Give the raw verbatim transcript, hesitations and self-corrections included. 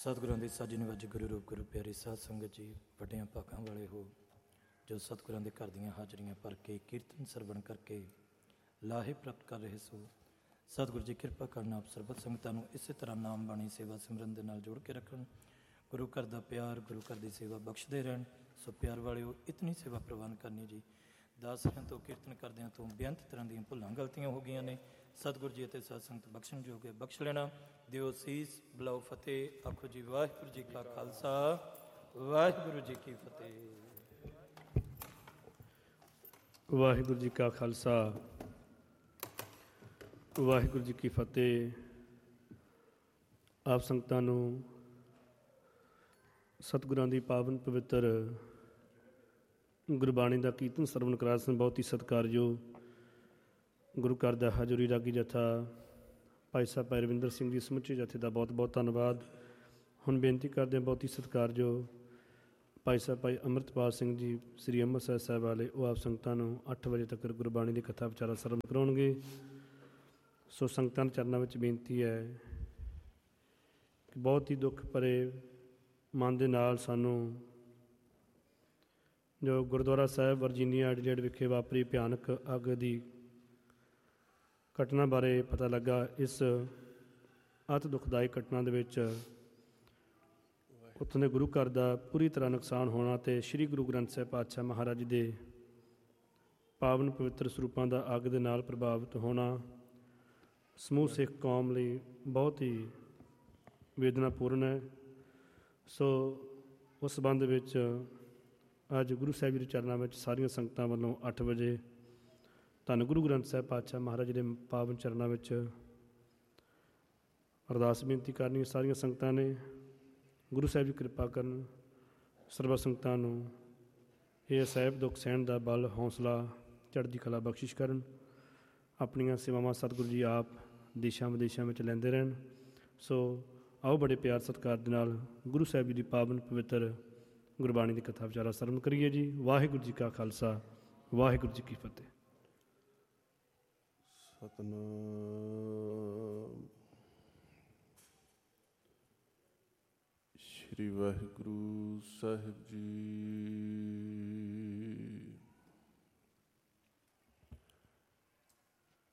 ਸਤਿਗੁਰਾਂ ਦੀ ਸਾਜੀ ਨਿਵਾਜੀ ਗੁਰੂ ਰੂਪ ਗੁਰੂ ਪਿਆਰੀ ਸਾਧ ਸੰਗਤ ਜੀ, ਵੱਡਿਆਂ ਭਾਗਾਂ ਵਾਲੇ ਹੋ ਜੋ ਸਤਿਗੁਰਾਂ ਦੇ ਘਰ ਦੀਆਂ ਹਾਜ਼ਰੀਆਂ ਭਰ ਕੇ ਕੀਰਤਨ ਸਰਵਣ ਕਰਕੇ ਲਾਹੇ ਪ੍ਰਾਪਤ ਕਰ ਰਹੇ ਸੋ। ਸਤਿਗੁਰੂ ਜੀ ਕਿਰਪਾ ਕਰਨ ਆਪ ਸਰਬਤ ਸੰਗਤਾਂ ਨੂੰ ਇਸੇ ਤਰ੍ਹਾਂ ਨਾਮ ਬਾਣੀ ਸੇਵਾ ਸਿਮਰਨ ਦੇ ਨਾਲ ਜੋੜ ਕੇ ਰੱਖਣ। ਗੁਰੂ ਘਰ ਦਾ ਪਿਆਰ, ਗੁਰੂ ਘਰ ਦੀ ਸੇਵਾ ਬਖਸ਼ਦੇ ਰਹਿਣ। ਸੋ ਪਿਆਰ ਵਾਲਿਓ, ਇਤਨੀ ਸੇਵਾ ਪ੍ਰਵਾਨ ਕਰਨੀ ਜੀ। ਦਾਸਿਆਂ ਤੋਂ ਕੀਰਤਨ ਕਰਦਿਆਂ ਤੋਂ ਬੇਅੰਤ ਤਰ੍ਹਾਂ ਦੀਆਂ ਭੁੱਲਾਂ ਗਲਤੀਆਂ ਹੋ ਗਈਆਂ ਨੇ। ਸਤਿਗੁਰੂ ਜੀ ਅਤੇ ਸਾਧ ਸੰਗਤ ਬਖਸ਼ਣ ਜੋਗੇ ਬਖਸ਼ ਲੈਣਾ। ਦਿਓ ਸੀਸ, ਬੁਲਾਓ ਫਤਿਹ। ਆਖੋ ਜੀ ਵਾਹਿਗੁਰੂ ਜੀ ਕਾ ਖਾਲਸਾ, ਵਾਹਿਗੁਰੂ ਜੀ ਕੀ ਫਤਿਹ। ਵਾਹਿਗੁਰੂ ਜੀ ਕਾ ਖਾਲਸਾ, ਵਾਹਿਗੁਰੂ ਜੀ ਕੀ ਫਤਿਹ। ਆਪ ਸੰਗਤਾਂ ਨੂੰ ਸਤਿਗੁਰਾਂ ਦੀ ਪਾਵਨ ਪਵਿੱਤਰ ਗੁਰਬਾਣੀ ਦਾ ਕੀਰਤਨ ਸਰਵਣ ਕਰਾ ਸਨ। ਬਹੁਤ ਹੀ ਸਤਿਕਾਰਯੋਗ ਗੁਰੂ ਘਰ ਦਾ ਹਜ਼ੂਰੀ ਰਾਗੀ ਜਥਾ ਭਾਈ ਸਾਹਿਬ ਭਾਈ ਰਵਿੰਦਰ ਸਿੰਘ ਜੀ, ਸਮੁੱਚੇ ਜਥੇ ਦਾ ਬਹੁਤ ਬਹੁਤ ਧੰਨਵਾਦ। ਹੁਣ ਬੇਨਤੀ ਕਰਦੇ ਹਾਂ ਬਹੁਤ ਹੀ ਸਤਿਕਾਰਯੋਗ ਭਾਈ ਸਾਹਿਬ ਭਾਈ ਅੰਮ੍ਰਿਤਪਾਲ ਸਿੰਘ ਜੀ ਸ੍ਰੀ ਅੰਮ੍ਰਿਤਸਰ ਸਾਹਿਬ ਵਾਲੇ, ਉਹ ਆਪ ਸੰਗਤਾਂ ਨੂੰ ਅੱਠ ਵਜੇ ਤੱਕ ਗੁਰਬਾਣੀ ਦੀ ਕਥਾ ਵਿਚਾਰਾ ਸਰਵਣ ਕਰਾਉਣਗੇ। ਸੋ ਸੰਗਤਾਂ ਦੇ ਚਰਨਾਂ ਵਿੱਚ ਬੇਨਤੀ ਹੈ ਕਿ ਬਹੁਤ ਹੀ ਦੁੱਖ ਭਰੇ ਮਨ ਦੇ ਨਾਲ ਸਾਨੂੰ ਜੋ ਗੁਰਦੁਆਰਾ ਸਾਹਿਬ ਵਰਜੀਨੀਆ ਐਡੀਲੇਡ ਵਿਖੇ ਵਾਪਰੀ ਭਿਆਨਕ ਅੱਗ ਦੀ ਘਟਨਾ ਬਾਰੇ ਪਤਾ ਲੱਗਾ। ਇਸ ਅਤਿ ਦੁਖਦਾਈ ਘਟਨਾ ਦੇ ਵਿੱਚ ਉੱਥੋਂ ਦੇ ਗੁਰੂ ਘਰ ਦਾ ਪੂਰੀ ਤਰ੍ਹਾਂ ਨੁਕਸਾਨ ਹੋਣਾ ਅਤੇ ਸ਼੍ਰੀ ਗੁਰੂ ਗ੍ਰੰਥ ਸਾਹਿਬ ਪਾਤਸ਼ਾਹ ਮਹਾਰਾਜ ਦੇ ਪਾਵਨ ਪਵਿੱਤਰ ਸਰੂਪਾਂ ਦਾ ਅੱਗ ਦੇ ਨਾਲ ਪ੍ਰਭਾਵਿਤ ਹੋਣਾ ਸਮੂਹ ਸਿੱਖ ਕੌਮ ਲਈ ਬਹੁਤ ਹੀ ਵੇਦਨਾਪੂਰਨ ਹੈ। ਸੋ ਉਸ ਸੰਬੰਧ ਵਿੱਚ ਅੱਜ ਗੁਰੂ ਸਾਹਿਬ ਜੀ ਦੇ ਚਰਨਾਂ ਵਿੱਚ ਸਾਰੀਆਂ ਸੰਗਤਾਂ ਵੱਲੋਂ ਅੱਠ ਵਜੇ ਧੰਨ ਗੁਰੂ ਗ੍ਰੰਥ ਸਾਹਿਬ ਪਾਤਸ਼ਾਹ ਮਹਾਰਾਜ ਦੇ ਪਾਵਨ ਚਰਨਾਂ ਵਿੱਚ ਅਰਦਾਸ ਬੇਨਤੀ ਕਰਨੀ। ਸਾਰੀਆਂ ਸੰਗਤਾਂ ਨੇ ਗੁਰੂ ਸਾਹਿਬ ਜੀ ਕਿਰਪਾ ਕਰਨ, ਸਰਬ ਸੰਗਤਾਂ ਨੂੰ ਇਹ ਅਸਹਿਬ ਦੁੱਖ ਸਹਿਣ ਦਾ ਬਲ, ਹੌਸਲਾ, ਚੜ੍ਹਦੀ ਕਲਾ ਬਖਸ਼ਿਸ਼ ਕਰਨ। ਆਪਣੀਆਂ ਸੇਵਾਵਾਂ ਸਤਿਗੁਰੂ ਜੀ ਆਪ ਦੇਸ਼ਾਂ ਵਿਦੇਸ਼ਾਂ ਵਿੱਚ ਲੈਂਦੇ ਰਹਿਣ। ਸੋ ਆਓ ਬੜੇ ਪਿਆਰ ਸਤਿਕਾਰ ਦੇ ਨਾਲ ਗੁਰੂ ਸਾਹਿਬ ਜੀ ਦੀ ਪਾਵਨ ਪਵਿੱਤਰ ਗੁਰਬਾਣੀ ਦੀ ਕਥਾ ਵਿਚਾਰਾ ਸਰਵਣ ਕਰੀਏ ਜੀ। ਵਾਹਿਗੁਰੂ ਜੀ ਕਾ ਖਾਲਸਾ, ਵਾਹਿਗੁਰੂ ਜੀ ਕੀ ਫਤਿਹ। ਸਤਿਨਾਮ ਸ਼੍ਰੀ ਵਾਹਿਗੁਰੂ ਸਾਹਿਬ ਜੀ।